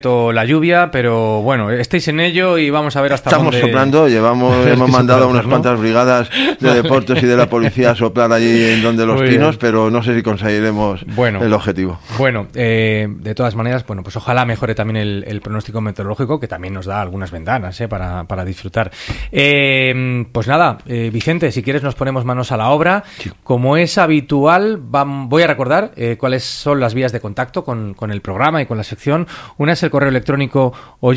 la lluvia, pero bueno, estáis en ello y vamos a ver hasta dónde... Estamos soplando, hemos mandado a unas cuantas brigadas de deportes y de la policía a soplar allí en donde los pinos, pero no sé si conseguiremos el objetivo. Bueno, de todas maneras, bueno, pues ojalá mejore también el pronóstico meteorológico, que también nos da algunas ventanas para disfrutar. Pues nada, Vicente, si quieres nos ponemos manos a la obra. Sí. Como es habitual, voy a recordar cuáles son las vías de contacto con el programa y con la sección. Una es el correo electrónico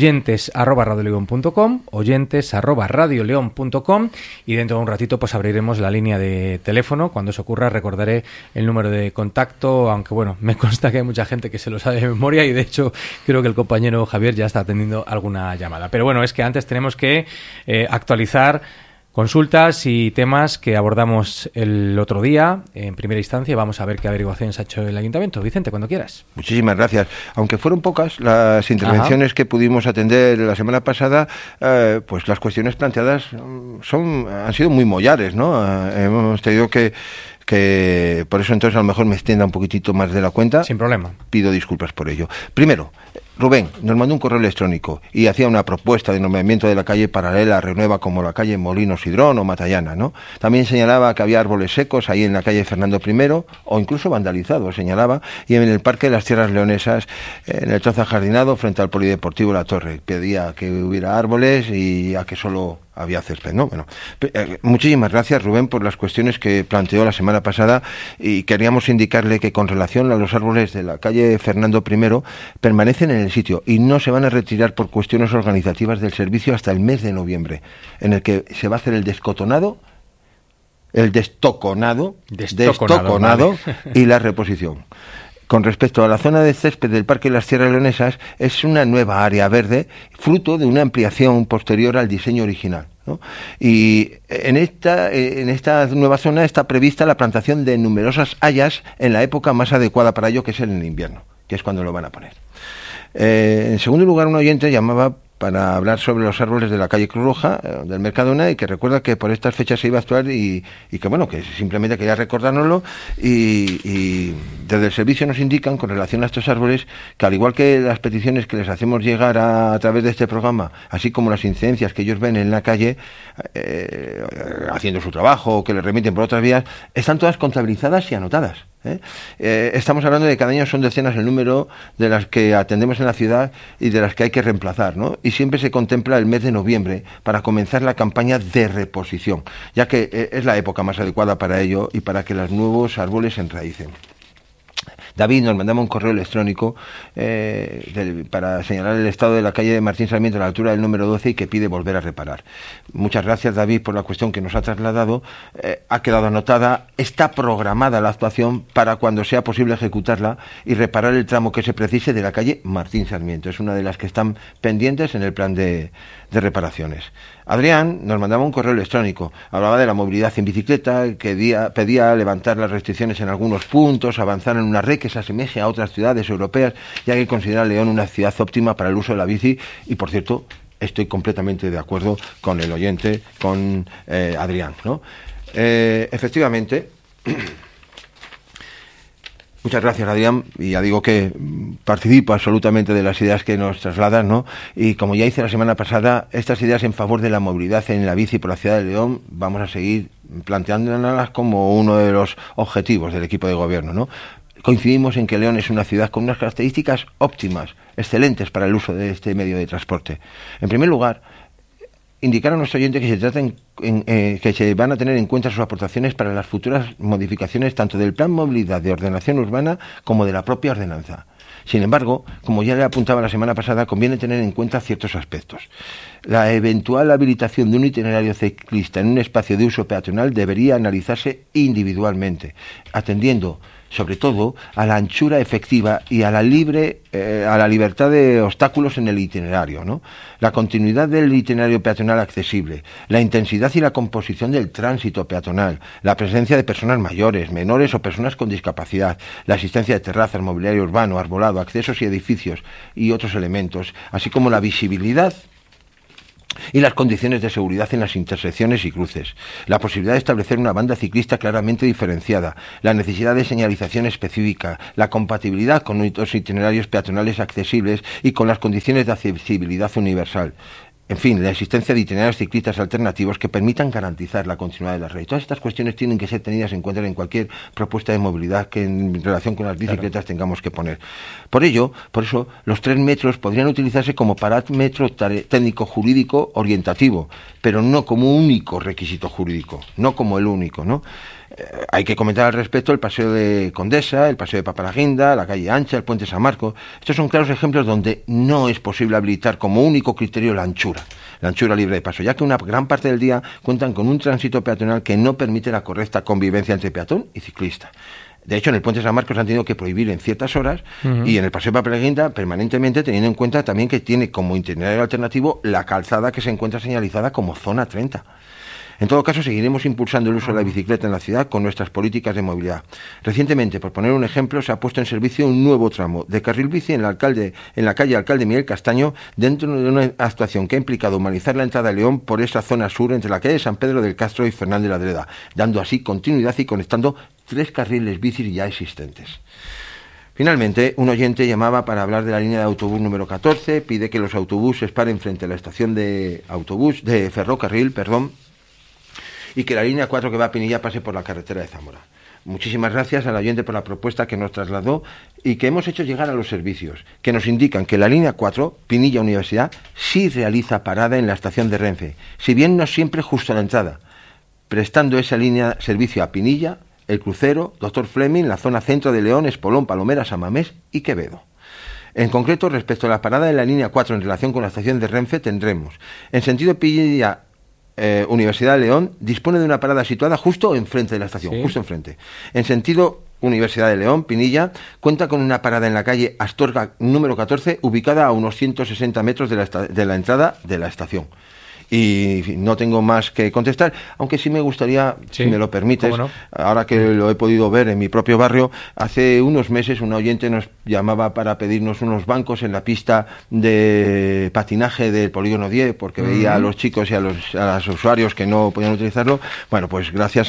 oyentes@radioleon.com, y dentro de un ratito pues abriremos la línea de teléfono. Cuando eso ocurra recordaré el número de contacto, aunque bueno, me consta que hay mucha gente que se lo sabe de memoria y de hecho creo que el compañero Javier ya está atendiendo alguna llamada. Pero bueno, es que antes tenemos que actualizar consultas y temas que abordamos el otro día. En primera instancia vamos a ver qué averiguaciones ha hecho el Ayuntamiento. Vicente, cuando quieras. Muchísimas gracias. Aunque fueron pocas las intervenciones que pudimos atender la semana pasada, pues las cuestiones planteadas han sido muy mollares, ¿no? Hemos tenido que por eso entonces a lo mejor me extienda un poquitito más de la cuenta. Sin problema. Pido disculpas por ello. Primero, Rubén nos mandó un correo electrónico y hacía una propuesta de nombramiento de la calle paralela a Renueva como la calle Molino Sidrón o Matallana, ¿no? También señalaba que había árboles secos ahí en la calle Fernando I, o incluso vandalizados, señalaba, y en el Parque de las Tierras Leonesas, en el trozo ajardinado frente al Polideportivo La Torre. Pedía que hubiera árboles y a que solo había césped, ¿no? Bueno, muchísimas gracias, Rubén, por las cuestiones que planteó la semana pasada, y queríamos indicarle que con relación a los árboles de la calle Fernando I permanecen en el sitio y no se van a retirar por cuestiones organizativas del servicio hasta el mes de noviembre, en el que se va a hacer el destoconado vale. Y la reposición. Con respecto a la zona de césped del Parque de las Tierras Leonesas, es una nueva área verde, fruto de una ampliación posterior al diseño original, ¿no? Y en esta nueva zona está prevista la plantación de numerosas hayas en la época más adecuada para ello, que es en el invierno, que es cuando lo van a poner. En segundo lugar, un oyente llamaba para hablar sobre los árboles de la calle Cruz Roja, del Mercadona, y que recuerda que por estas fechas se iba a actuar y que bueno, que simplemente quería recordárnoslo, y desde el servicio nos indican con relación a estos árboles que, al igual que las peticiones que les hacemos llegar a través de este programa, así como las incidencias que ellos ven en la calle haciendo su trabajo o que les remiten por otras vías, están todas contabilizadas y anotadas. Estamos hablando de que cada año son decenas el número de las que atendemos en la ciudad y de las que hay que reemplazar, ¿no? Y siempre se contempla el mes de noviembre para comenzar la campaña de reposición, ya que es la época más adecuada para ello y para que los nuevos árboles se enraícen. David nos mandaba un correo electrónico para señalar el estado de la calle de Martín Sarmiento a la altura del número 12 y que pide volver a reparar. Muchas gracias, David, por la cuestión que nos ha trasladado. Ha quedado anotada, está programada la actuación para cuando sea posible ejecutarla y reparar el tramo que se precise de la calle Martín Sarmiento. Es una de las que están pendientes en el plan de reparaciones. Adrián nos mandaba un correo electrónico, hablaba de la movilidad en bicicleta, que pedía levantar las restricciones en algunos puntos, avanzar en una red que se asemeje a otras ciudades europeas, ya que considera León una ciudad óptima para el uso de la bici, y por cierto, estoy completamente de acuerdo con el oyente, con Adrián, ¿no? Efectivamente. Muchas gracias, Adrián, y ya digo que participo absolutamente de las ideas que nos trasladan, ¿no? Y como ya hice la semana pasada, estas ideas en favor de la movilidad en la bici por la ciudad de León vamos a seguir planteándolas como uno de los objetivos del equipo de gobierno, ¿no? Coincidimos en que León es una ciudad con unas características óptimas, excelentes para el uso de este medio de transporte. En primer lugar, indicar a nuestro oyente que se van a tener en cuenta sus aportaciones para las futuras modificaciones tanto del Plan Movilidad de Ordenación Urbana como de la propia ordenanza. Sin embargo, como ya le apuntaba la semana pasada, conviene tener en cuenta ciertos aspectos. La eventual habilitación de un itinerario ciclista en un espacio de uso peatonal debería analizarse individualmente, atendiendo sobre todo a la anchura efectiva y a la libertad de obstáculos en el itinerario, ¿no? La continuidad del itinerario peatonal accesible, la intensidad y la composición del tránsito peatonal, la presencia de personas mayores, menores o personas con discapacidad, la existencia de terrazas, mobiliario urbano, arbolado, accesos y edificios y otros elementos, así como la visibilidad y las condiciones de seguridad en las intersecciones y cruces, la posibilidad de establecer una banda ciclista claramente diferenciada, la necesidad de señalización específica, la compatibilidad con los itinerarios peatonales accesibles y con las condiciones de accesibilidad universal. En fin, la existencia de itinerarios ciclistas alternativos que permitan garantizar la continuidad de la red. Todas estas cuestiones tienen que ser tenidas en cuenta en cualquier propuesta de movilidad que en relación con las bicicletas tengamos que poner. Por eso, los 3 metros podrían utilizarse como parámetro técnico jurídico orientativo, pero no como único requisito jurídico, no como el único, ¿no? Hay que comentar al respecto el paseo de Condesa, el paseo de Papalaguinda, la calle Ancha, el puente San Marcos. Estos son claros ejemplos donde no es posible habilitar como único criterio la anchura libre de paso, ya que una gran parte del día cuentan con un tránsito peatonal que no permite la correcta convivencia entre peatón y ciclista. De hecho, en el puente San Marcos han tenido que prohibir en ciertas horas y en el paseo de Papalaguinda permanentemente, teniendo en cuenta también que tiene como itinerario alternativo la calzada que se encuentra señalizada como zona 30. En todo caso, seguiremos impulsando el uso de la bicicleta en la ciudad con nuestras políticas de movilidad. Recientemente, por poner un ejemplo, se ha puesto en servicio un nuevo tramo de carril bici en la calle Alcalde Miguel Castaño, dentro de una actuación que ha implicado humanizar la entrada de León por esa zona sur entre la calle San Pedro del Castro y Fernández de la Dreda, dando así continuidad y conectando 3 carriles bici ya existentes. Finalmente, un oyente llamaba para hablar de la línea de autobús número 14, pide que los autobuses paren frente a la estación de ferrocarril, y que la línea 4 que va a Pinilla pase por la carretera de Zamora. Muchísimas gracias al oyente por la propuesta que nos trasladó y que hemos hecho llegar a los servicios, que nos indican que la línea 4, Pinilla Universidad, sí realiza parada en la estación de Renfe, si bien no siempre justo a la entrada, prestando esa línea servicio a Pinilla, El Crucero, Doctor Fleming, la zona centro de León, Espolón, Palomera, San Mamés y Quevedo. En concreto, respecto a la parada de la línea 4 en relación con la estación de Renfe, tendremos, en sentido Pinilla Universidad de León, dispone de una parada situada justo enfrente de la estación, justo enfrente. En sentido Universidad de León, Pinilla, cuenta con una parada en la calle Astorga número 14, ubicada a unos 160 metros de la entrada de la estación. Y no tengo más que contestar, aunque sí me gustaría, si me lo permites, no, ahora que lo he podido ver en mi propio barrio, hace unos meses un oyente nos llamaba para pedirnos unos bancos en la pista de patinaje del Polígono 10, porque veía a los chicos y a los usuarios que no podían utilizarlo. Bueno, pues gracias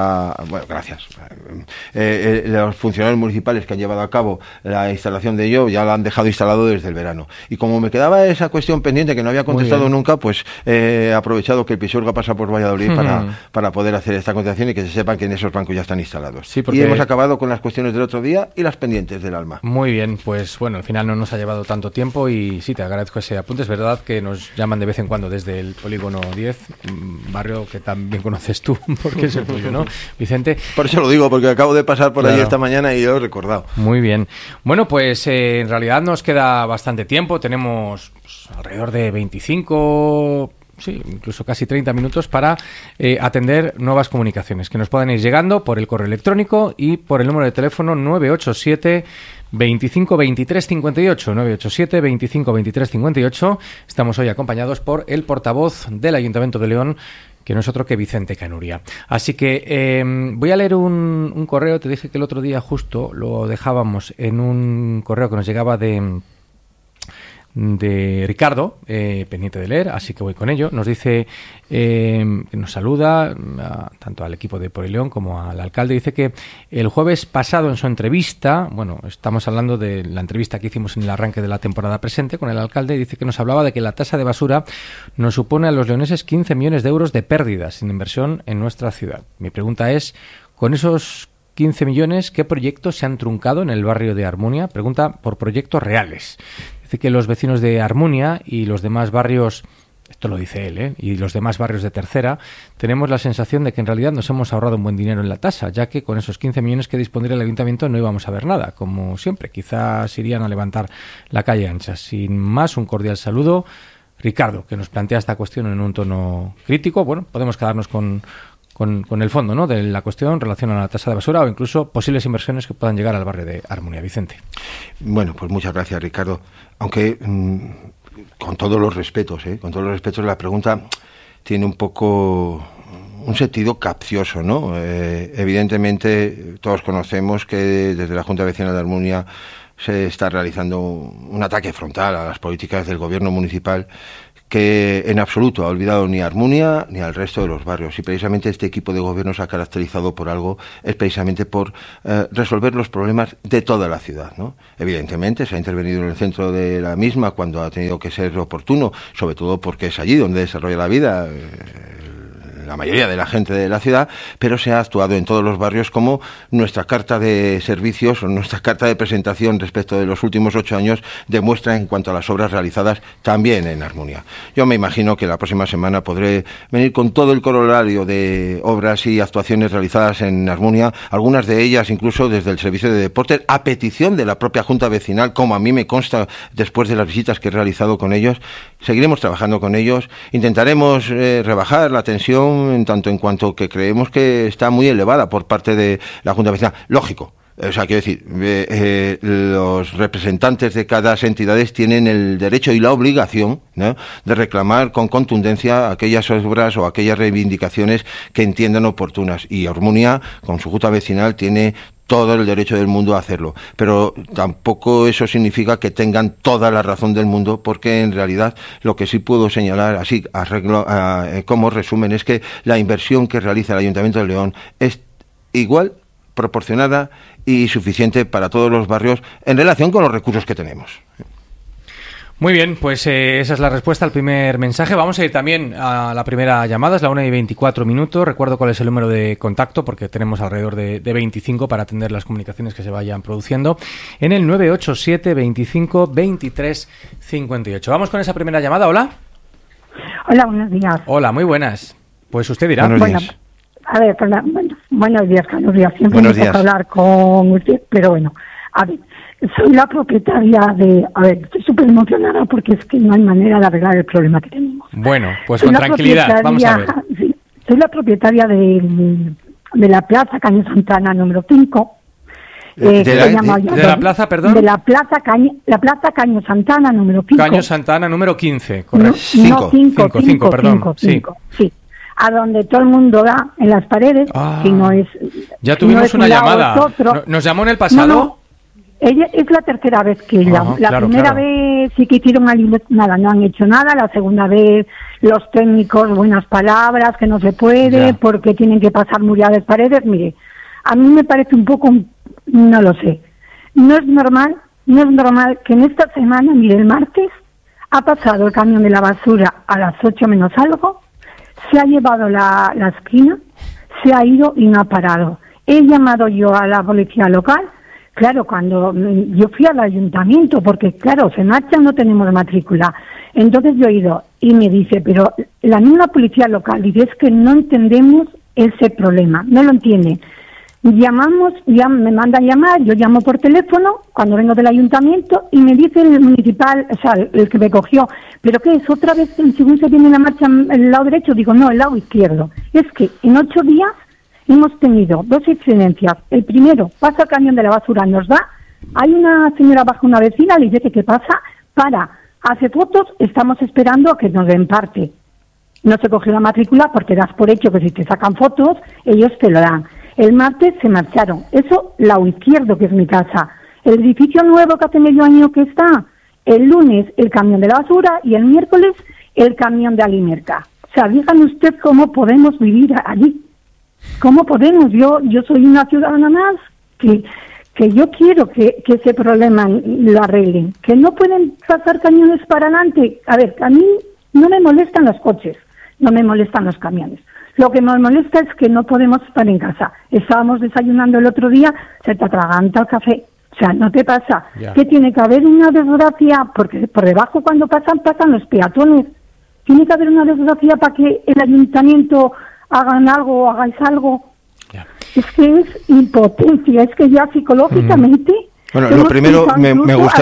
los funcionarios municipales que han llevado a cabo la instalación de ello, ya lo han dejado instalado desde el verano. Y como me quedaba esa cuestión pendiente que no había contestado nunca, pues he aprovechado que el Pisuerga pasa por Valladolid para poder hacer esta contestación y que se sepan que en esos bancos ya están instalados. Sí, y hemos acabado con las cuestiones del otro día y las pendientes del alma. Muy bien, pues bueno, al final no nos ha llevado tanto tiempo y sí, te agradezco ese apunte. Es verdad que nos llaman de vez en cuando desde el Polígono 10, barrio que también conoces tú, porque es el tuyo, ¿no, Vicente? Por eso lo digo, porque acabo de pasar por ahí esta mañana y lo he recordado. Muy bien. Bueno, pues en realidad nos queda bastante tiempo. Tenemos alrededor de 25... sí, incluso casi 30 minutos para atender nuevas comunicaciones que nos puedan ir llegando por el correo electrónico y por el número de teléfono 987 25 23 58, 987 25 23 58. Estamos hoy acompañados por el portavoz del Ayuntamiento de León, que no es otro que Vicente Canuria. Así que voy a leer un correo. Te dije que el otro día justo lo dejábamos en un correo que nos llegaba de Ricardo, pendiente de leer, así que voy con ello. Nos dice, que nos saluda tanto al equipo de Por el León como al alcalde. Dice que el jueves pasado en su entrevista, bueno, estamos hablando de la entrevista que hicimos en el arranque de la temporada presente con el alcalde, dice que nos hablaba de que la tasa de basura nos supone a los leoneses 15 millones de euros de pérdidas sin inversión en nuestra ciudad. Mi pregunta es, con esos 15 millones, ¿qué proyectos se han truncado en el barrio de Armunia? Pregunta por proyectos reales. Dice que los vecinos de Armunia y los demás barrios, esto lo dice él, y los demás barrios de Tercera, tenemos la sensación de que en realidad nos hemos ahorrado un buen dinero en la tasa, ya que con esos 15 millones que dispondría el ayuntamiento no íbamos a ver nada, como siempre. Quizás irían a levantar la calle ancha. Sin más, un cordial saludo. Ricardo, que nos plantea esta cuestión en un tono crítico. Bueno, podemos quedarnos con el fondo, ¿no?, de la cuestión en relación a la tasa de basura o incluso posibles inversiones que puedan llegar al barrio de Armunia. Vicente. Bueno, pues muchas gracias, Ricardo. Aunque con todos los respetos, la pregunta tiene un poco un sentido capcioso, ¿no? Evidentemente todos conocemos que desde la Junta Vecinal de Armunia se está realizando un ataque frontal a las políticas del gobierno municipal, que en absoluto ha olvidado ni a Armunia ni al resto de los barrios, y precisamente este equipo de gobierno se ha caracterizado por algo, es precisamente por resolver los problemas de toda la ciudad, ¿no? Evidentemente se ha intervenido en el centro de la misma cuando ha tenido que ser oportuno, sobre todo porque es allí donde desarrolla la vida la mayoría de la gente de la ciudad, pero se ha actuado en todos los barrios como nuestra carta de servicios o nuestra carta de presentación respecto de los últimos 8 años demuestra en cuanto a las obras realizadas también en Armunia. Yo me imagino que la próxima semana podré venir con todo el corolario de obras y actuaciones realizadas en Armunia, algunas de ellas incluso desde el servicio de deportes, a petición de la propia Junta Vecinal, como a mí me consta después de las visitas que he realizado con ellos. Seguiremos trabajando con ellos, intentaremos rebajar la tensión en tanto en cuanto que creemos que está muy elevada por parte de la Junta Vecinal. Lógico. O sea, quiero decir, los representantes de cada entidad tienen el derecho y la obligación, ¿no?, de reclamar con contundencia aquellas obras o aquellas reivindicaciones que entiendan oportunas. Y Armunia, con su Junta Vecinal, tiene todo el derecho del mundo a hacerlo, pero tampoco eso significa que tengan toda la razón del mundo, porque en realidad lo que sí puedo señalar así como resumen es que la inversión que realiza el Ayuntamiento de León es igual, proporcionada y suficiente para todos los barrios en relación con los recursos que tenemos. Muy bien, pues esa es la respuesta al primer mensaje. Vamos a ir también a la primera llamada, es la 1:24. Recuerdo cuál es el número de contacto, porque tenemos alrededor de 25 para atender las comunicaciones que se vayan produciendo, en el 987 25 23 58. Vamos con esa primera llamada. Hola. Hola, buenos días. Hola, muy buenas. Pues usted dirá. Buenos días. A ver, buenos días, Carlos Díaz. Siempre Buenos me toca hablar con usted, pero bueno, a ver, soy la propietaria de... A ver, estoy súper emocionada porque es que no hay manera de arreglar el problema que tenemos. Bueno, pues con tranquilidad, vamos a ver. Sí, soy la propietaria de la Plaza Caño Santana número 5. ¿De la plaza, perdón? De la Plaza Caño Santana número 5. Caño Santana número 15, correcto. 5, perdón. Sí. A donde todo el mundo da en las paredes, si no es... Ya tuvimos una llamada. ¿Nos llamó en el pasado? No. Ella es la tercera vez que llama. La primera vez sí que hicieron nada, no han hecho nada. La segunda vez los técnicos, buenas palabras, que no se puede, porque tienen que pasar murales paredes. Mire, a mí me parece un poco, no lo sé. No es normal que en esta semana, mire, el martes, ha pasado el camión de la basura a las 8 menos algo, se ha llevado la esquina, se ha ido y no ha parado. He llamado yo a la policía local. Claro, cuando yo fui al ayuntamiento, porque claro, se marchan, no tenemos matrícula. Entonces yo he ido y me dice, pero la misma policía local dice, es que no entendemos ese problema, no lo entiende. Llamamos, ya me mandan llamar, yo llamo por teléfono cuando vengo del ayuntamiento y me dice el municipal, o sea, el que me cogió, ¿pero qué es? ¿Otra vez según se viene la marcha el lado derecho? Digo, no, el lado izquierdo. Es que en 8 días hemos tenido 2 incidencias. El primero, pasa el camión de la basura, nos da, hay una señora baja, una vecina, le dice que qué pasa, hace fotos, estamos esperando a que nos den parte. No se cogió la matrícula porque das por hecho que si te sacan fotos, ellos te lo dan. El martes se marcharon. Eso, lado izquierdo, que es mi casa. El edificio nuevo que hace medio año que está, el lunes el camión de la basura y el miércoles el camión de Alimerca. O sea, díganme usted cómo podemos vivir allí. ¿Cómo podemos? Yo soy una ciudadana más que yo quiero que ese problema lo arreglen. Que no pueden pasar camiones para adelante. A ver, a mí no me molestan los coches, no me molestan los camiones. Lo que nos molesta es que no podemos estar en casa. Estábamos desayunando el otro día, se te atraganta el café. O sea, ¿no te pasa? Que tiene que haber una desgracia, porque por debajo cuando pasan los peatones. Tiene que haber una desgracia para que el ayuntamiento hagan algo o hagáis algo. Es que es impotencia, es que ya psicológicamente... Bueno, lo primero, me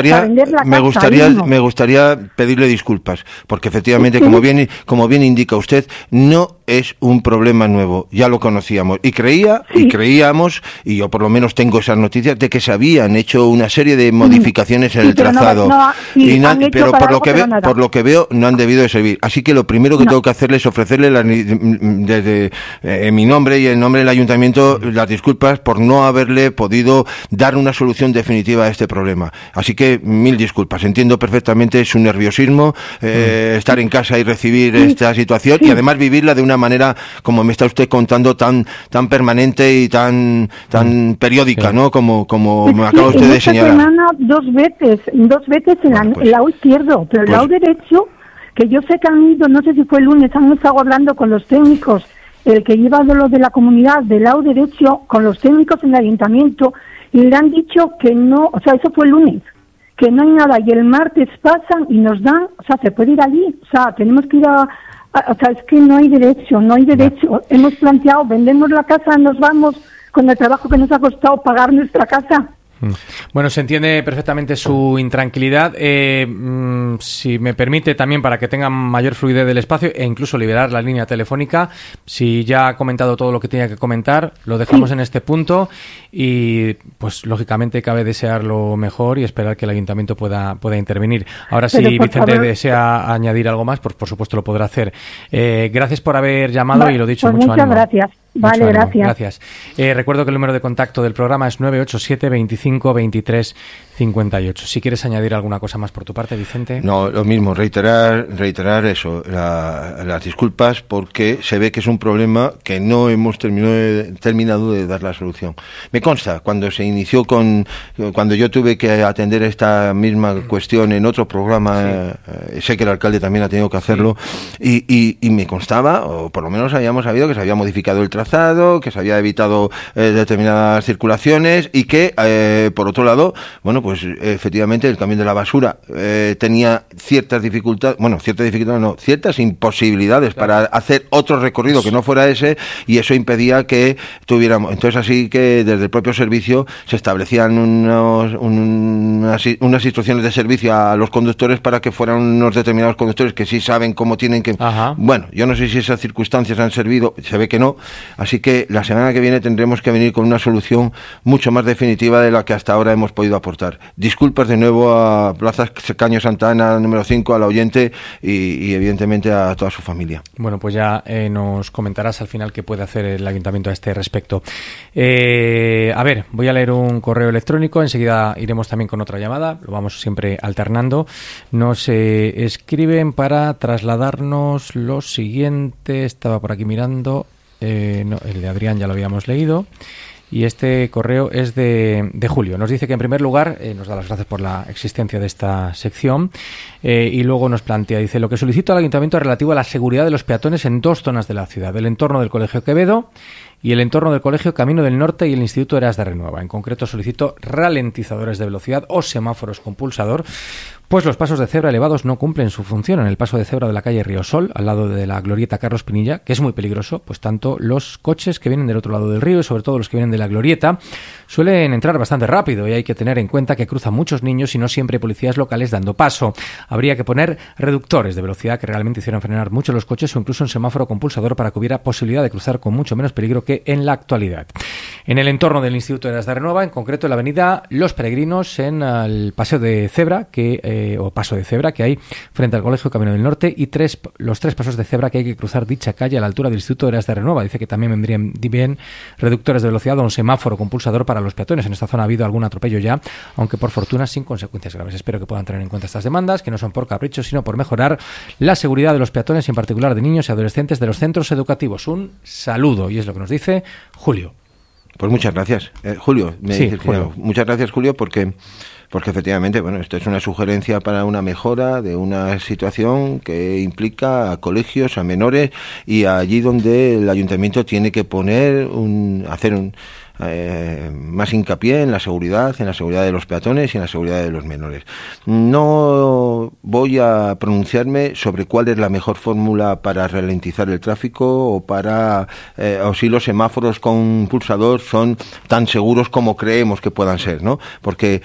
gustaría pedirle disculpas, porque efectivamente, como bien indica usted, no es un problema nuevo, ya lo conocíamos, y creíamos, y yo por lo menos tengo esas noticias, de que se habían hecho una serie de modificaciones en el trazado, pero por lo que veo no han debido de servir. Así que lo primero que tengo que hacerle es ofrecerle desde mi nombre y en nombre del ayuntamiento las disculpas por no haberle podido dar una solución definitiva definitiva a este problema. Así que mil disculpas, entiendo perfectamente su nerviosismo, estar en casa y recibir esta situación y además vivirla de una manera, como me está usted contando, tan permanente y tan periódica, ¿no? Como me acaba usted de señalar. Semana dos veces el lado izquierdo, pero el lado derecho, que yo sé que han ido, no sé si fue el lunes, han estado hablando con los técnicos, el que lleva lo de la comunidad del lado derecho, con los técnicos en el ayuntamiento, y le han dicho que no, o sea, eso fue el lunes, que no hay nada, y el martes pasan y nos dan, o sea, se puede ir allí, o sea, tenemos que ir o sea, es que no hay derecho. Hemos planteado, vendemos la casa, nos vamos con el trabajo que nos ha costado pagar nuestra casa. Bueno, se entiende perfectamente su intranquilidad. Si me permite, también para que tengan mayor fluidez del espacio e incluso liberar la línea telefónica, si ya ha comentado todo lo que tenía que comentar, lo dejamos en este punto y, pues, lógicamente cabe desear lo mejor y esperar que el ayuntamiento pueda intervenir. Ahora, si Vicente desea añadir algo más, pues por supuesto lo podrá hacer. Gracias por haber llamado y lo dicho, pues mucho muchas ánimo. Gracias. Vale, gracias. Recuerdo que el número de contacto del programa es 987 25 23 58. Si quieres añadir alguna cosa más por tu parte, Vicente. No, lo mismo, reiterar eso, las disculpas, porque se ve que es un problema que no hemos terminado de dar la solución. Me consta, cuando se inició cuando yo tuve que atender esta misma cuestión en otro programa, sé que el alcalde también ha tenido que hacerlo, y me constaba, o por lo menos habíamos sabido que se había modificado el trazado, que se había evitado determinadas circulaciones y que, por otro lado, bueno, pues efectivamente el camión de la basura tenía ciertas imposibilidades para hacer otro recorrido que no fuera ese, y eso impedía que tuviéramos. Entonces, así que desde el propio servicio se establecían unas instrucciones de servicio a los conductores para que fueran unos determinados conductores que sí saben cómo tienen que... Ajá. Bueno, yo no sé si esas circunstancias han servido, se ve que no, así que la semana que viene tendremos que venir con una solución mucho más definitiva de la que hasta ahora hemos podido aportar. Disculpas de nuevo a Plaza Caño Santa Ana número 5, al oyente y evidentemente a toda su familia. Bueno, pues ya nos comentarás al final qué puede hacer el ayuntamiento a este respecto. A ver, voy a leer un correo electrónico, enseguida iremos también con otra llamada, lo vamos siempre alternando. Nos escriben para trasladarnos lo siguiente, estaba por aquí mirando, no, el de Adrián ya lo habíamos leído. Y este correo es de Julio. Nos dice que en primer lugar nos da las gracias por la existencia de esta sección y luego nos plantea, dice, lo que solicito al ayuntamiento es relativo a la seguridad de los peatones en dos zonas de la ciudad, el entorno del Colegio Quevedo y el entorno del Colegio Camino del Norte y el Instituto Eras de Renueva. En concreto solicito ralentizadores de velocidad o semáforos con pulsador, pues los pasos de cebra elevados no cumplen su función. En el paso de cebra de la calle Río Sol, al lado de la glorieta Carlos Pinilla, que es muy peligroso, pues tanto los coches que vienen del otro lado del río y sobre todo los que vienen de la glorieta suelen entrar bastante rápido y hay que tener en cuenta que cruzan muchos niños y no siempre hay policías locales dando paso. Habría que poner reductores de velocidad que realmente hicieran frenar mucho los coches o incluso un semáforo con pulsador para que hubiera posibilidad de cruzar con mucho menos peligro que en la actualidad. En el entorno del Instituto Eras de Renueva, en concreto en la avenida Los Peregrinos, en el paseo de cebra o paso de cebra que hay frente al Colegio Camino del Norte y los tres pasos de cebra que hay que cruzar dicha calle a la altura del Instituto Eras de Renueva. Dice que también vendrían bien reductores de velocidad o un semáforo con pulsador para los peatones. En esta zona ha habido algún atropello ya, aunque por fortuna sin consecuencias graves. Espero que puedan tener en cuenta estas demandas, que no son por capricho, sino por mejorar la seguridad de los peatones y en particular de niños y adolescentes de los centros educativos. Un saludo, y es lo que nos dice Julio. Pues muchas gracias, Julio. Julio. Muchas gracias, Julio, porque efectivamente, bueno, esto es una sugerencia para una mejora de una situación que implica a colegios, a menores y allí donde el ayuntamiento tiene que hacer más hincapié en la seguridad de los peatones y en la seguridad de los menores. No voy a pronunciarme sobre cuál es la mejor fórmula para ralentizar el tráfico o si los semáforos con pulsador son tan seguros como creemos que puedan ser, ¿no? Porque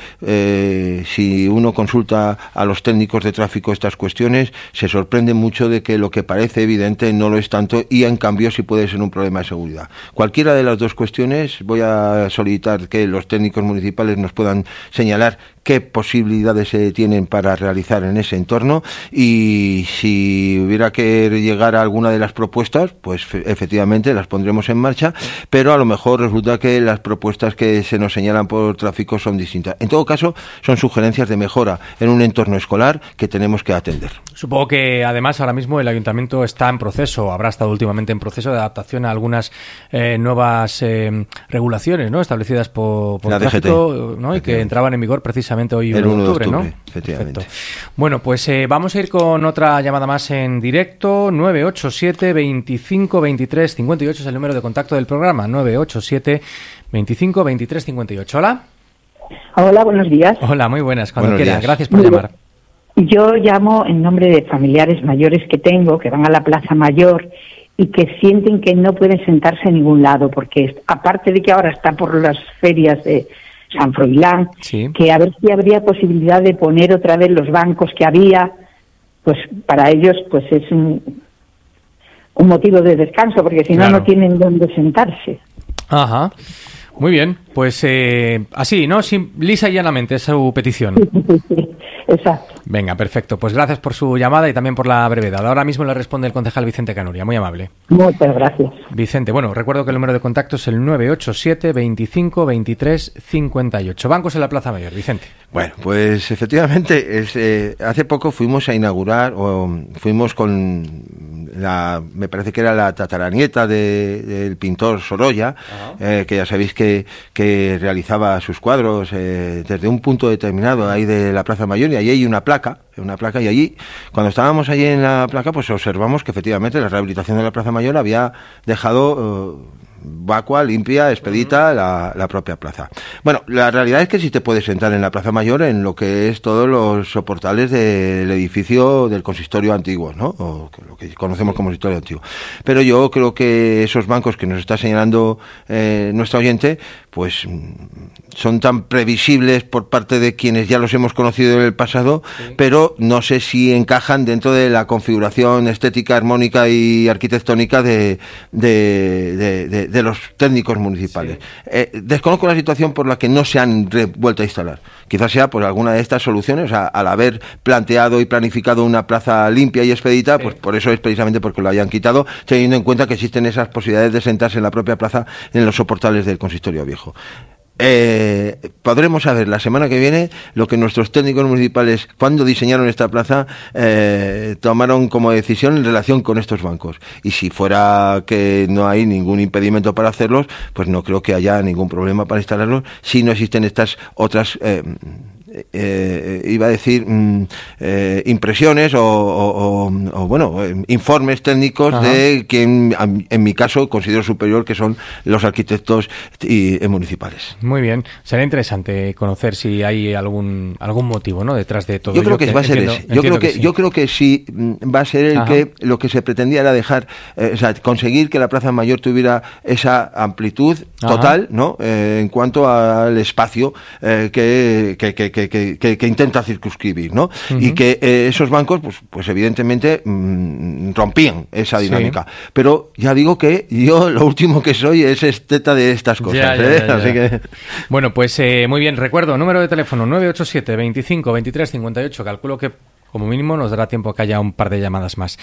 si uno consulta a los técnicos de tráfico estas cuestiones, se sorprende mucho de que lo que parece evidente no lo es tanto y en cambio sí puede ser un problema de seguridad. Cualquiera de las dos cuestiones voy a solicitar que los técnicos municipales nos puedan señalar qué posibilidades se tienen para realizar en ese entorno, y si hubiera que llegar a alguna de las propuestas, pues efectivamente las pondremos en marcha, pero a lo mejor resulta que las propuestas que se nos señalan por tráfico son distintas. En todo caso, son sugerencias de mejora en un entorno escolar que tenemos que atender. Supongo que además ahora mismo el Ayuntamiento está en proceso, habrá estado últimamente en proceso de adaptación a algunas nuevas regulaciones, ¿no?, establecidas por la tráfico, ¿no?, y que entraban en vigor precisamente hoy, el 1 de octubre, ¿no? Efectivamente. Perfecto. Bueno, pues vamos a ir con otra llamada más en directo. 987 25 23 58 es el número de contacto del programa. 987 25 23 58. Hola. Hola, buenos días. Hola, muy buenas. Cuando buenos quiera. días. Gracias por llamar. Yo llamo en nombre de familiares mayores que tengo, que van a la Plaza Mayor y que sienten que no pueden sentarse en ningún lado, porque aparte de que ahora está por las ferias de San Froilán, sí, que a ver si habría posibilidad de poner otra vez los bancos que había, pues para ellos pues es un motivo de descanso, porque si no, claro, no tienen dónde sentarse. Ajá. Muy bien, pues así, ¿no? Lisa y llanamente es su petición. Sí, exacto. Venga, perfecto. Pues gracias por su llamada y también por la brevedad. Ahora mismo le responde el concejal Vicente Canuria. Muy amable. Muchas gracias. Vicente, bueno, recuerdo que el número de contacto es el 987 25 23 58. Bancos en la Plaza Mayor. Vicente. Bueno, pues efectivamente, hace poco fuimos a inaugurar, fuimos con me parece que era la tataranieta del pintor Sorolla, que ya sabéis que realizaba sus cuadros desde un punto determinado ahí de la Plaza Mayor, y allí hay una placa, y allí, cuando estábamos allí en la placa, pues observamos que efectivamente la rehabilitación de la Plaza Mayor había dejado vacua, limpia, expedita la propia plaza. Bueno, la realidad es que sí te puedes sentar en la Plaza Mayor en lo que es todos los soportales del edificio del consistorio antiguo, ¿no? O lo que conocemos como consistorio antiguo. Pero yo creo que esos bancos que nos está señalando nuestra oyente, pues son tan previsibles por parte de quienes ya los hemos conocido en el pasado, sí, pero no sé si encajan dentro de la configuración estética, armónica y arquitectónica de los técnicos municipales. Sí. Desconozco la situación por la que no se han vuelto a instalar. Quizás sea por alguna de estas soluciones, o sea, al haber planteado y planificado una plaza limpia y expedita, sí, pues por eso es precisamente porque lo hayan quitado, teniendo en cuenta que existen esas posibilidades de sentarse en la propia plaza en los soportales del consistorio viejo. Podremos saber la semana que viene lo que nuestros técnicos municipales, cuando diseñaron esta plaza, tomaron como decisión en relación con estos bancos, y si fuera que no hay ningún impedimento para hacerlos, pues no creo que haya ningún problema para instalarlos, si no existen estas otras iba a decir impresiones o informes técnicos, ajá, de quien en mi caso considero superior, que son los arquitectos municipales. Muy bien, será interesante conocer si hay algún motivo, ¿no?, detrás de todo. Yo creo que va a ser ese. Yo creo que sí va a ser el que lo que se pretendía era dejar, conseguir que la Plaza Mayor tuviera esa amplitud total, ¿no?, en cuanto al espacio que intenta circunscribir, ¿no? Uh-huh. Y que esos bancos, pues evidentemente rompían esa dinámica. Sí. Pero ya digo que yo lo último que soy es esteta de estas cosas. Ya. Así que... Bueno, pues muy bien. Recuerdo, número de teléfono 987 25 23 58. Calculo que como mínimo nos dará tiempo a que haya un par de llamadas más.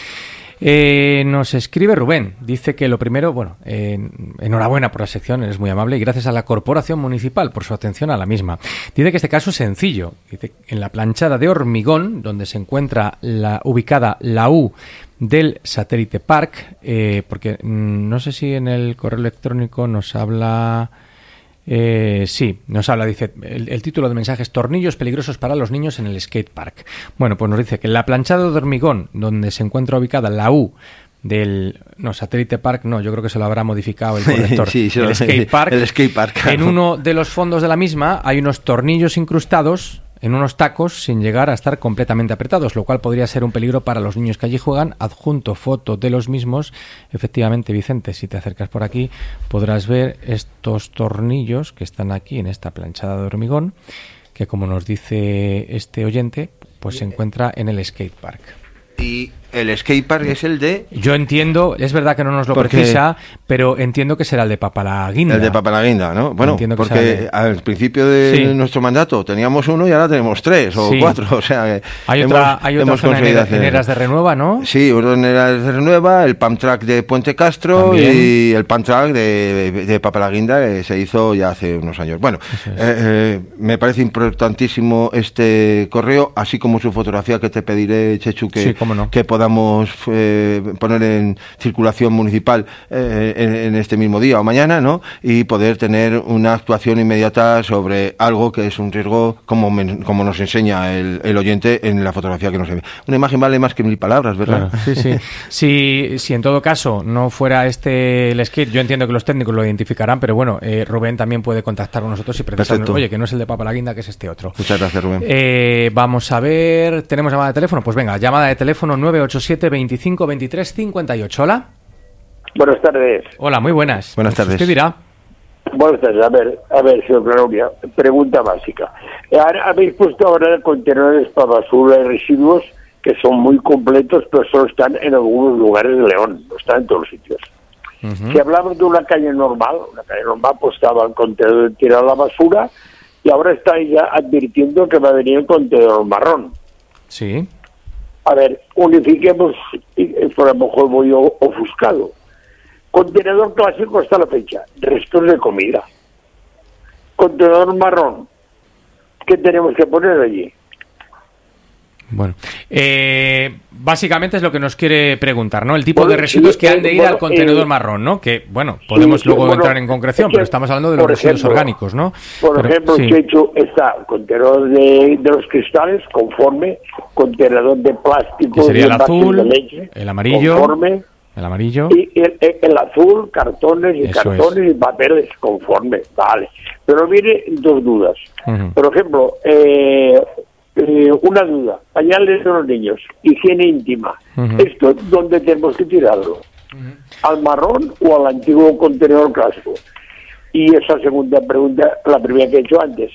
Nos escribe Rubén, dice que lo primero, enhorabuena por la sección, eres muy amable, y gracias a la Corporación Municipal por su atención a la misma. Dice que este caso es sencillo, dice en la planchada de hormigón, donde se encuentra ubicada la U del Satélite Park, porque no sé si en el correo electrónico nos habla... sí, nos habla, dice, el título del mensaje es tornillos peligrosos para los niños en el skate park. Bueno, pues nos dice que en la planchada de hormigón, donde se encuentra ubicada la U del... No, Satélite Park, no, yo creo que se lo habrá modificado el corrector. Sí, el skate park. El skate park. Claro. En uno de los fondos de la misma hay unos tornillos incrustados en unos tacos sin llegar a estar completamente apretados, lo cual podría ser un peligro para los niños que allí juegan. Adjunto foto de los mismos. Efectivamente, Vicente, si te acercas por aquí podrás ver estos tornillos que están aquí en esta planchada de hormigón, que como nos dice este oyente, pues se encuentra en el skate park. Y el skatepark es el de... Yo entiendo, es verdad que no nos lo precisa, pero entiendo que será el de Papalaguinda. El de Papalaguinda, ¿no? Bueno, porque al principio de nuestro mandato teníamos uno y ahora tenemos 3 o 4, o sea... Hay otra zona en Eras de Renueva, ¿no? Sí, otra en Eras de Renueva, el Pump Track de Puente Castro también. Y el Pump Track de Papalaguinda, que se hizo ya hace unos años. Bueno, me parece importantísimo este correo, así como su fotografía, que te pediré, Chechu, que podamos poner en circulación municipal en este mismo día o mañana, ¿no? Y poder tener una actuación inmediata sobre algo que es un riesgo, como nos enseña el oyente en la fotografía que nos envía. Una imagen vale más que 1000 palabras, ¿verdad? Claro, sí. Si en todo caso no fuera el skate, yo entiendo que los técnicos lo identificarán, pero bueno, Rubén también puede contactar con nosotros y preguntarnos, oye, que no es el de Papalaguinda, que es este otro. Muchas gracias, Rubén. Vamos a ver, ¿tenemos llamada de teléfono? Pues venga, llamada de teléfono 987 25 23 58. Hola. Buenas tardes. Hola, muy buenas. Buenas tardes. ¿Usted dirá? Buenas tardes. A ver, señor Claudia, pregunta básica. Habéis puesto ahora contenedores para basura y residuos que son muy completos, pero solo están en algunos lugares de León, no están en todos los sitios. Uh-huh. Si hablamos de una calle normal, pues estaba el contenedor de tirar la basura y ahora estáis ya advirtiendo que va a venir el contenedor marrón. Sí. A ver, unifiquemos, por a lo mejor voy ofuscado. Contenedor clásico hasta la fecha, restos de comida. Contenedor marrón, ¿qué tenemos que poner allí? Bueno, básicamente es lo que nos quiere preguntar, ¿no? El tipo de residuos que han de ir al contenedor marrón, ¿no? Que, bueno, podemos luego entrar en concreción, pero estamos hablando de los residuos orgánicos, ¿no? Por ejemplo, Chechu, está el contenedor de los cristales, conforme, contenedor de plástico, que sería el azul, de leche, el amarillo, conforme, el amarillo, y el azul, cartones y papeles, conforme, vale. Pero viene dos dudas. Uh-huh. Por ejemplo, una duda, pañales de los niños, higiene íntima. Uh-huh. ¿Esto dónde tenemos que tirarlo? Uh-huh. ¿Al marrón o al antiguo contenedor clásico? Y esa segunda pregunta, la primera que he hecho antes.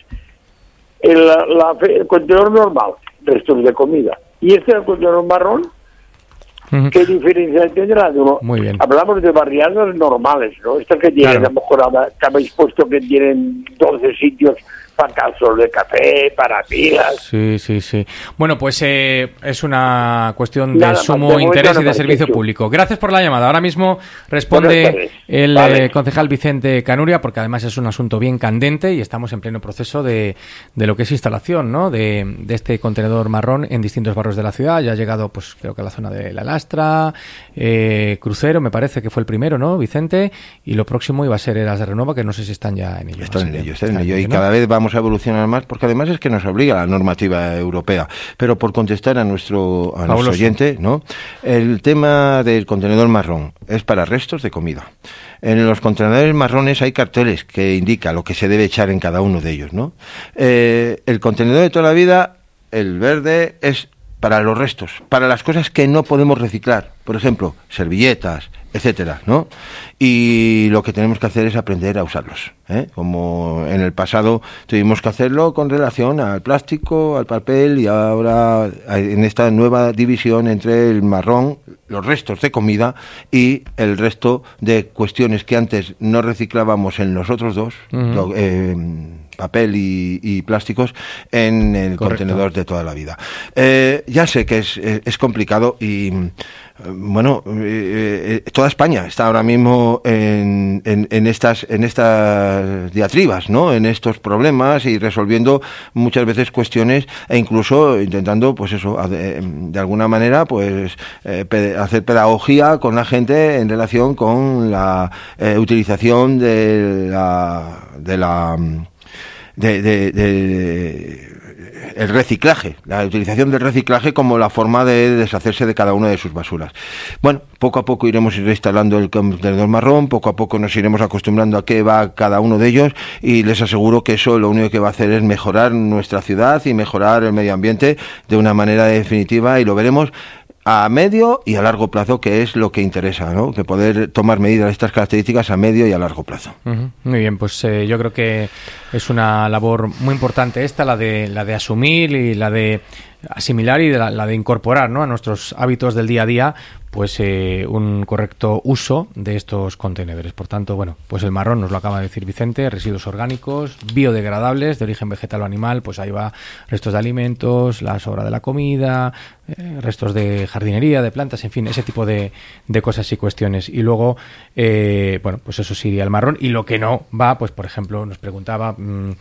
El contenedor normal, restos de comida. ¿Y el contenedor marrón? Uh-huh. ¿Qué diferencia tendrá? Muy bien. Hablamos de barriadas normales, ¿no? Estas que tienen, claro, a lo mejor que habéis puesto que tienen 12 sitios para casos de café, para pilas. Sí. Bueno, pues es una cuestión de sumo interés y de servicio público. Gracias por la llamada. Ahora mismo responde el concejal Vicente Canuria, porque además es un asunto bien candente y estamos en pleno proceso de lo que es instalación, ¿no? De este contenedor marrón en distintos barrios de la ciudad. Ya ha llegado, pues creo que a la zona de La Lastra, Crucero, me parece que fue el primero, ¿no, Vicente? Y lo próximo iba a ser Eras de Renueva, que no sé si están ya en ello. Están en ello. Y cada vez vamos a evolucionar más, porque además es que nos obliga la normativa europea. Pero por contestar a nuestro oyente, ¿no? El tema del contenedor marrón es para restos de comida. En los contenedores marrones hay carteles que indican lo que se debe echar en cada uno de ellos, ¿no? El contenedor de toda la vida, el verde, es para los restos, para las cosas que no podemos reciclar, por ejemplo, servilletas, etcétera, ¿no? Y lo que tenemos que hacer es aprender a usarlos, ¿eh? Como en el pasado tuvimos que hacerlo con relación al plástico, al papel, y ahora en esta nueva división entre el marrón, los restos de comida, y el resto de cuestiones que antes no reciclábamos en los otros dos, uh-huh, papel y plásticos, en el contenedor de toda la vida. Ya sé que es complicado y bueno, toda España está ahora mismo en estas diatribas, ¿no? En estos problemas, y resolviendo muchas veces cuestiones, e incluso intentando, pues eso, de alguna manera, pues hacer pedagogía con la gente en relación con la utilización el reciclaje, la utilización del reciclaje como la forma de deshacerse de cada una de sus basuras. Bueno, poco a poco iremos reinstalando el contenedor marrón, poco a poco nos iremos acostumbrando a qué va cada uno de ellos, y les aseguro que eso lo único que va a hacer es mejorar nuestra ciudad y mejorar el medio ambiente de una manera definitiva, y lo veremos a medio y a largo plazo, que es lo que interesa, ¿no? Que poder tomar medidas de estas características a medio y a largo plazo. Uh-huh. Muy bien, pues yo creo que es una labor muy importante esta, la de asumir y la de asimilar y la de incorporar, ¿no?, a nuestros hábitos del día a día, pues un correcto uso de estos contenedores. Por tanto, bueno, pues el marrón nos lo acaba de decir Vicente, residuos orgánicos, biodegradables, de origen vegetal o animal, pues ahí va restos de alimentos, la sobra de la comida, restos de jardinería, de plantas, en fin, ese tipo de cosas y cuestiones. Y luego, bueno, pues eso sí iría al marrón. Y lo que no va, pues por ejemplo, nos preguntaba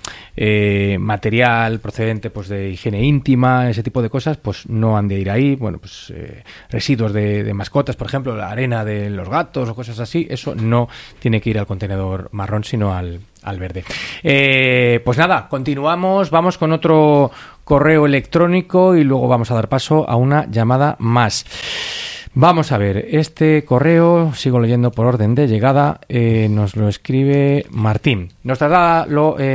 material procedente pues de higiene íntima, ese tipo de cosas, pues no han de ir ahí. Bueno, pues residuos de mascotas, por ejemplo, la arena de los gatos o cosas así, eso no tiene que ir al contenedor marrón, sino al verde. Pues nada, continuamos, vamos con otro correo electrónico y luego vamos a dar paso a una llamada más. Vamos a ver, este correo, sigo leyendo por orden de llegada, nos lo escribe Martín. Nos traslada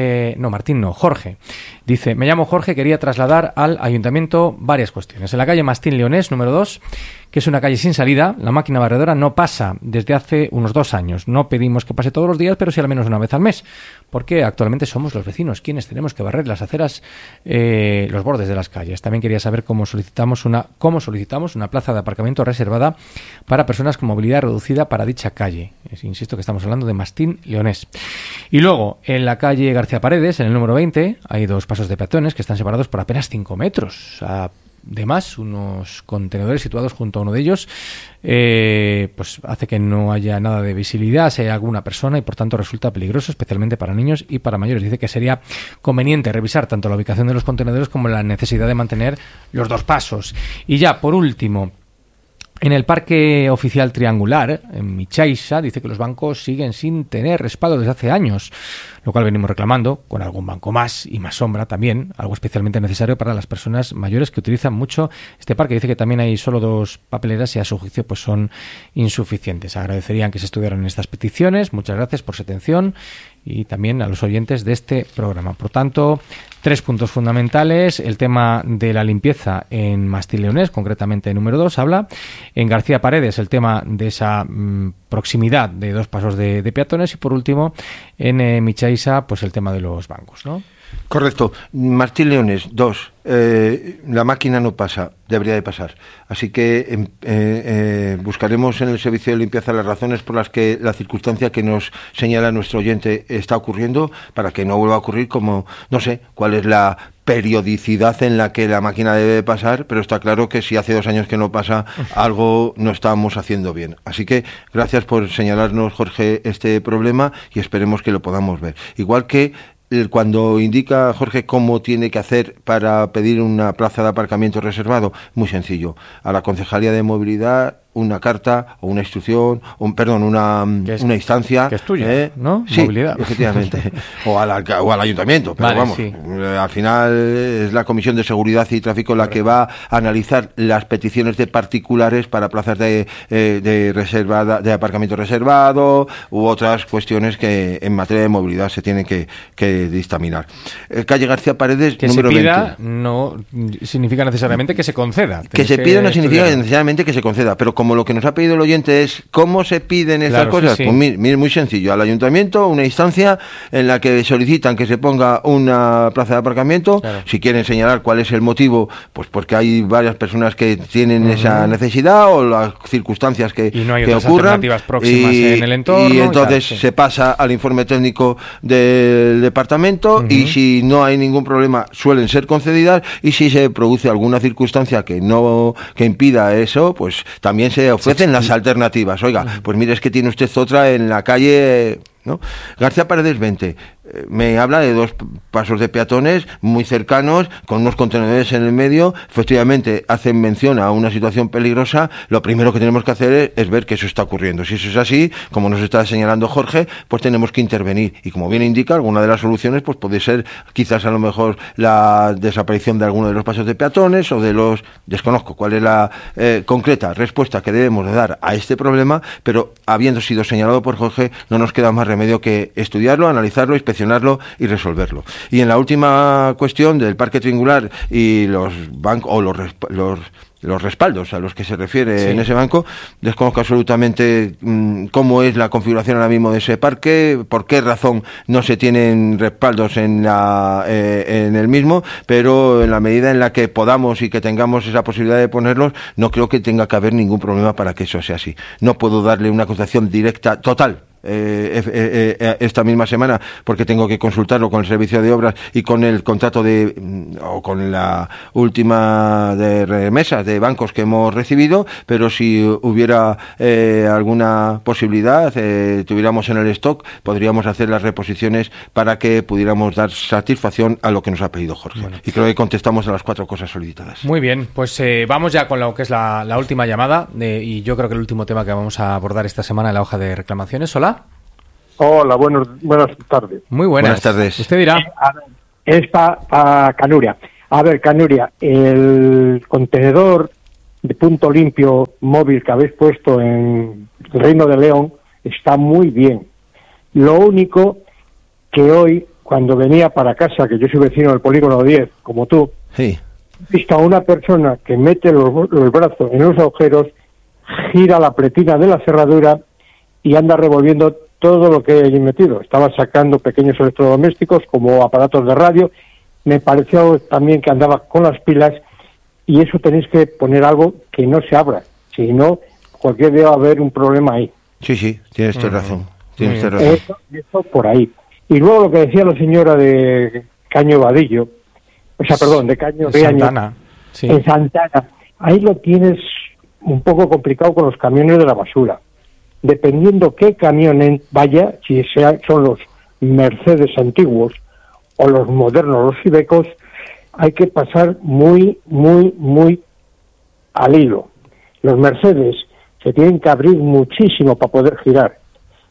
Jorge. Dice, me llamo Jorge, quería trasladar al ayuntamiento varias cuestiones. En la calle Mastín Leonés, número 2, que es una calle sin salida, la máquina barredora no pasa desde hace unos 2 años. No pedimos que pase todos los días, pero sí al menos una vez al mes, porque actualmente somos los vecinos quienes tenemos que barrer las aceras, los bordes de las calles. También quería saber cómo solicitamos una plaza de aparcamiento reservada para personas con movilidad reducida para dicha calle. Insisto que estamos hablando de Mastín Leonés. Y luego, en la calle García Paredes, en el número 20, hay 2 pasos de peatones que están separados por apenas 5 metros. Además, unos contenedores situados junto a uno de ellos pues hace que no haya nada de visibilidad si hay alguna persona y por tanto resulta peligroso, especialmente para niños y para mayores. Dice que sería conveniente revisar tanto la ubicación de los contenedores como la necesidad de mantener los 2 pasos. Y ya, por último, en el Parque Oficial Triangular, en Michaisa, dice que los bancos siguen sin tener respaldo desde hace años, lo cual venimos reclamando con algún banco más y más sombra también, algo especialmente necesario para las personas mayores que utilizan mucho este parque. Dice que también hay solo 2 papeleras y a su juicio pues son insuficientes. Agradecerían que se estudiaran estas peticiones. Muchas gracias por su atención y también a los oyentes de este programa. Por tanto, 3 puntos fundamentales. El tema de la limpieza en Mastín Leonés, concretamente número 2, habla. En García Paredes, el tema de esa proximidad de 2 pasos de peatones. Y por último, en Michaisa, pues el tema de los bancos, ¿no? Correcto. Mastín Leonés, 2. La máquina no pasa, debería de pasar. Así que buscaremos en el servicio de limpieza las razones por las que la circunstancia que nos señala nuestro oyente está ocurriendo, para que no vuelva a ocurrir, como no sé cuál es la periodicidad en la que la máquina debe pasar, pero está claro que si hace 2 años que no pasa, algo no estamos haciendo bien. Así que gracias por señalarnos, Jorge, este problema y esperemos que lo podamos ver. Igual que cuando indica Jorge cómo tiene que hacer para pedir una plaza de aparcamiento reservado, muy sencillo. A la Concejalía de Movilidad, una carta o una instrucción, una instancia. Que es tuya, ¿no? Sí, Movilidad. Efectivamente. o al ayuntamiento. Pero vale, vamos, sí. Al final es la Comisión de Seguridad y Tráfico la que va a analizar las peticiones de particulares para plazas de reservada, de aparcamiento reservado u otras cuestiones que en materia de movilidad se tienen que dictaminar. Calle García Paredes, que número 20. Que se pida no significa necesariamente que se conceda. Que se pida no significa necesariamente que se conceda, pero como lo que nos ha pedido el oyente es cómo se piden estas cosas, sí. Pues mire, muy sencillo, al ayuntamiento una instancia en la que solicitan que se ponga una plaza de aparcamiento, si quieren señalar cuál es el motivo, pues porque hay varias personas que tienen esa necesidad o las circunstancias que y no hay que otras ocurran alternativas próximas en el entorno y entonces se pasa al informe técnico del departamento y si no hay ningún problema suelen ser concedidas y si se produce alguna circunstancia que impida eso, pues también se ofrecen las alternativas. Oiga, pues mire, es que tiene usted otra en la calle, ¿no? García Paredes 20. Me habla de 2 pasos de peatones muy cercanos, con unos contenedores en el medio. Efectivamente, hacen mención a una situación peligrosa. Lo primero que tenemos que hacer es ver que eso está ocurriendo. Si eso es así, como nos está señalando Jorge, pues tenemos que intervenir. Y como bien indica, alguna de las soluciones pues puede ser quizás a lo mejor la desaparición de alguno de los pasos de peatones o de los... Desconozco cuál es la concreta respuesta que debemos de dar a este problema, pero habiendo sido señalado por Jorge, no nos queda más remedio que estudiarlo, analizarlo, inspeccionarlo y resolverlo. Y en la última cuestión del Parque Triangular y los bancos o los los respaldos a los que se refiere en ese banco. Desconozco absolutamente cómo es la configuración ahora mismo de ese parque, por qué razón no se tienen respaldos en el mismo, pero en la medida en la que podamos y que tengamos esa posibilidad de ponerlos, no creo que tenga que haber ningún problema para que eso sea así. No puedo darle una contestación directa, total, esta misma semana, porque tengo que consultarlo con el servicio de obras y con el contrato o con la última de remesas de bancos que hemos recibido, pero si hubiera alguna posibilidad, tuviéramos en el stock, podríamos hacer las reposiciones para que pudiéramos dar satisfacción a lo que nos ha pedido Jorge. Bueno. Y creo que contestamos a las 4 cosas solicitadas. Muy bien, pues vamos ya con lo que es la última llamada, y yo creo que el último tema que vamos a abordar esta semana en la hoja de reclamaciones. Hola. Hola, buenas tardes. Muy buenas tardes. Usted dirá. Es para Canuria. A ver, Canuria, el contenedor de punto limpio móvil que habéis puesto en el Reino de León está muy bien. Lo único que hoy, cuando venía para casa, que yo soy vecino del Polígono 10, como tú, he visto a una persona que mete los brazos en los agujeros, gira la pretina de la cerradura y anda revolviendo todo lo que hay allí metido. Estaba sacando pequeños electrodomésticos como aparatos de radio. Me pareció también que andaba con las pilas, y eso tenéis que poner algo que no se abra, si no, cualquier día va a haber un problema ahí. Sí, tienes razón. Eso por ahí. Y luego lo que decía la señora de Caño Vadillo, de Caño de Santana. En Santana, ahí lo tienes un poco complicado con los camiones de la basura. Dependiendo qué camión vaya, si son los Mercedes antiguos o los modernos, los Ibecos, hay que pasar muy, muy, muy al hilo. Los Mercedes se tienen que abrir muchísimo para poder girar.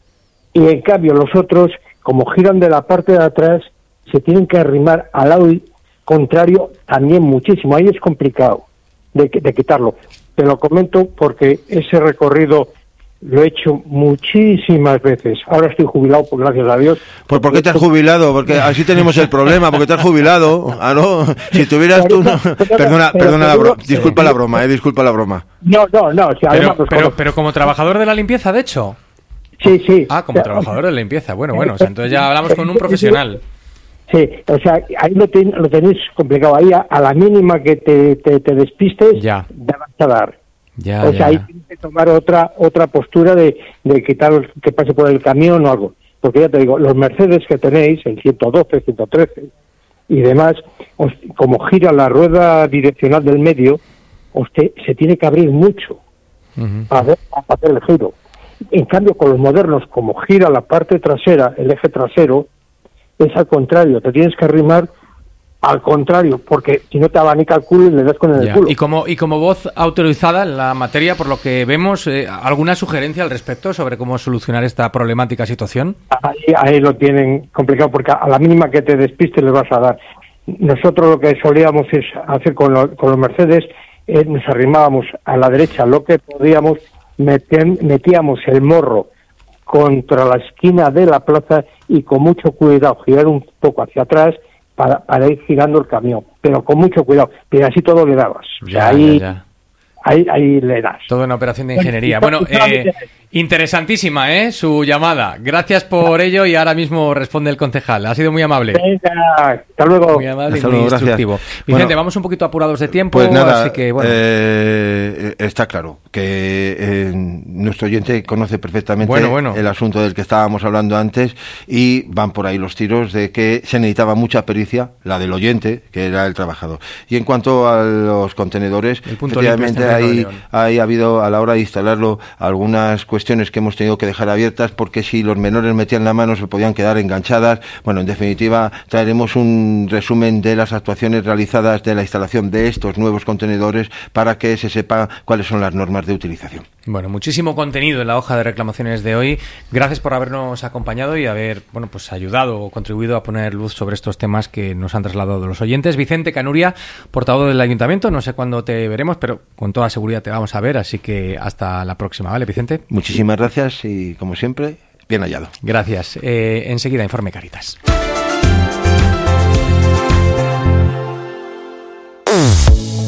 Y en cambio los otros, como giran de la parte de atrás, se tienen que arrimar al lado contrario también muchísimo. Ahí es complicado de quitarlo. Te lo comento porque ese recorrido lo he hecho muchísimas veces. Ahora estoy jubilado, pues gracias a Dios. ¿Por qué te has jubilado? Porque así tenemos el problema, porque te has jubilado. Ah, no. Si tuvieras tú... No. Perdona la broma. Disculpa la broma. No. Si además, pero como trabajador de la limpieza, de hecho. Sí. Ah, como trabajador de la limpieza. Bueno, o sea, entonces ya hablamos con un profesional. Sí, o sea, ahí lo tenéis complicado. Ahí a la mínima que te despistes, ya vas a dar. Ahí tienes que tomar otra postura de quitar que pase por el camión o algo. Porque ya te digo, los Mercedes que tenéis, el 112, 113 y demás, como gira la rueda direccional del medio, usted se tiene que abrir mucho para hacer el giro. En cambio, con los modernos, como gira la parte trasera, el eje trasero, es al contrario, te tienes que arrimar al contrario, porque si no te abanica el culo y le das con el culo. Y como voz autorizada en la materia, por lo que vemos, ¿alguna sugerencia al respecto sobre cómo solucionar esta problemática situación? Ahí lo tienen complicado, porque a la mínima que te despistes les vas a dar. Nosotros lo que solíamos es hacer con los Mercedes, nos arrimábamos a la derecha lo que podíamos, metíamos el morro contra la esquina de la plaza y con mucho cuidado girar un poco hacia atrás para ir girando el camión, pero con mucho cuidado, pero así todo le dabas. Ahí le das. Toda una operación de ingeniería. Bueno, interesantísima, su llamada. Gracias por ello, y ahora mismo responde el concejal. Ha sido muy amable. Venga, hasta luego. Muy amable y muy instructivo. Vicente, vamos un poquito apurados de tiempo. Pues nada, así que, está claro que nuestro oyente conoce perfectamente el asunto del que estábamos hablando antes, y van por ahí los tiros de que se necesitaba mucha pericia, la del oyente, que era el trabajador. Y en cuanto a los contenedores, efectivamente ahí ha habido, a la hora de instalarlo, algunas cuestiones que hemos tenido que dejar abiertas, porque si los menores metían la mano se podían quedar enganchadas. Bueno, en definitiva, traeremos un resumen de las actuaciones realizadas de la instalación de estos nuevos contenedores para que se sepa cuáles son las normas de utilización. Bueno, muchísimo contenido en la hoja de reclamaciones de hoy. Gracias por habernos acompañado y haber ayudado o contribuido a poner luz sobre estos temas que nos han trasladado los oyentes. Vicente Canuria, portavoz del Ayuntamiento, no sé cuándo te veremos, pero con toda seguridad te vamos a ver, así que hasta la próxima, ¿vale, Vicente? Muchísimas gracias y, como siempre, bien hallado. Gracias. Enseguida, Informe Cáritas.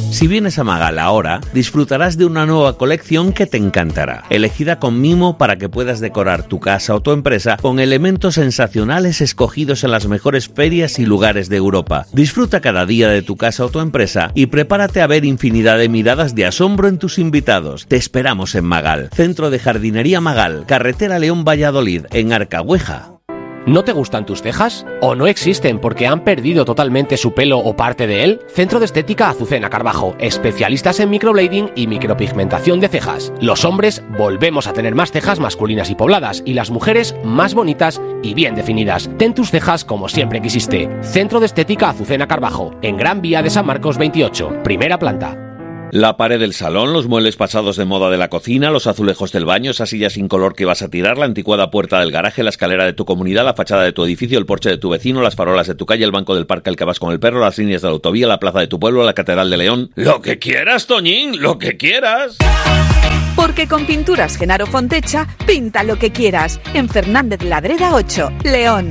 Si vienes a Magal ahora, disfrutarás de una nueva colección que te encantará, elegida con mimo para que puedas decorar tu casa o tu empresa con elementos sensacionales escogidos en las mejores ferias y lugares de Europa. Disfruta cada día de tu casa o tu empresa y prepárate a ver infinidad de miradas de asombro en tus invitados. Te esperamos en Magal, Centro de Jardinería Magal, Carretera León-Valladolid, en Arcahueja. ¿No te gustan tus cejas? ¿O no existen porque han perdido totalmente su pelo o parte de él? Centro de Estética Azucena Carbajo, especialistas en microblading y micropigmentación de cejas. Los hombres volvemos a tener más cejas masculinas y pobladas, y las mujeres más bonitas y bien definidas. Ten tus cejas como siempre quisiste. Centro de Estética Azucena Carbajo, en Gran Vía de San Marcos 28, primera planta. La pared del salón, los muebles pasados de moda de la cocina, los azulejos del baño, esa silla sin color que vas a tirar, la anticuada puerta del garaje, la escalera de tu comunidad, la fachada de tu edificio, el porche de tu vecino, las farolas de tu calle, el banco del parque al que vas con el perro, las líneas de la autovía, la plaza de tu pueblo, la catedral de León. ¡Lo que quieras, Toñín! ¡Lo que quieras! Porque con Pinturas Genaro Fontecha, pinta lo que quieras. En Fernández Ladreda 8, León.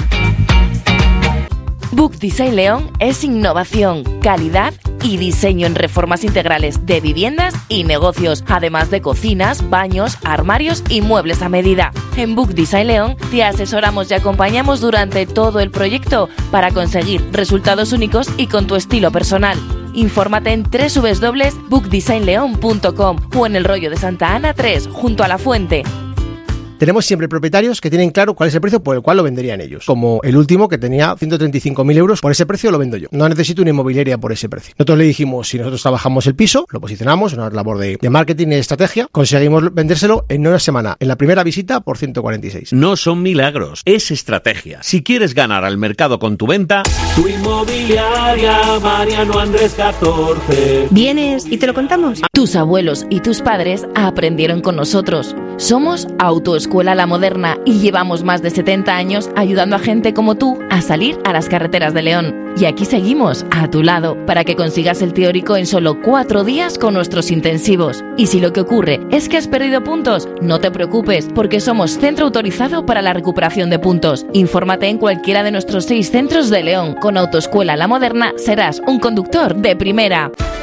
Book Design León es innovación, calidad y diseño en reformas integrales de viviendas y negocios, además de cocinas, baños, armarios y muebles a medida. En Book Design León te asesoramos y acompañamos durante todo el proyecto para conseguir resultados únicos y con tu estilo personal. Infórmate en www.bookdesignleon.com o en el Rollo de Santa Ana 3, junto a La Fuente. Tenemos siempre propietarios que tienen claro cuál es el precio por el cual lo venderían ellos. Como el último, que tenía 135.000 euros, por ese precio lo vendo yo. No necesito una inmobiliaria por ese precio. Nosotros le dijimos, si nosotros trabajamos el piso, lo posicionamos, una labor de marketing y de estrategia, conseguimos vendérselo en una semana, en la primera visita, por 146. No son milagros, es estrategia. Si quieres ganar al mercado con tu venta... Tu inmobiliaria, Mariano Andrés 14. ¿Vienes y te lo contamos? Tus abuelos y tus padres aprendieron con nosotros. Somos Autoescuela La Moderna y llevamos más de 70 años ayudando a gente como tú a salir a las carreteras de León. Y aquí seguimos, a tu lado, para que consigas el teórico en solo 4 días con nuestros intensivos. Y si lo que ocurre es que has perdido puntos, no te preocupes, porque somos centro autorizado para la recuperación de puntos. Infórmate en cualquiera de nuestros 6 centros de León. Con Autoescuela La Moderna serás un conductor de primera.